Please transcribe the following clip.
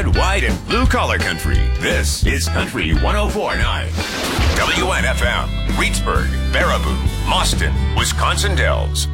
red, white, and blue collar country. This is Country 104.9. WNFM, Reedsburg, Baraboo, Mauston, Wisconsin Dells.